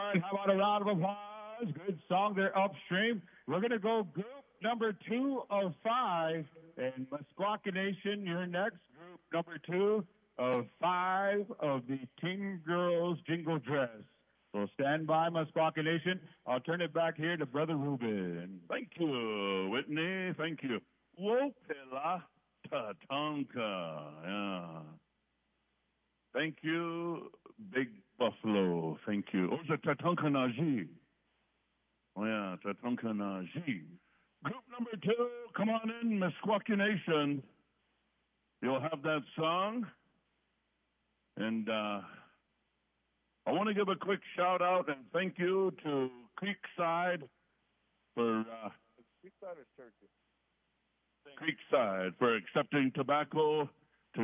right, how about a round of applause? Good song there upstream. We're going to go group number 2 of 5. And Meskwaki Nation, you're next. Group number 2 of 5 of the Teen Girls Jingle Dress. So stand by, Meskwaki Nation. I'll turn it back here to Brother Ruben. Thank you, Whitney. Thank you. Wopila Tatanka. Yeah. Thank you, Big Buffalo. Thank you. Oh, the Tatanka Naji. Oh, yeah, Tatanka Naji. Group number 2, come on in, Meskwaki Nation. You'll have that song. And I want to give a quick shout out and thank you to Creekside for Creekside or Turkey? Creekside for accepting tobacco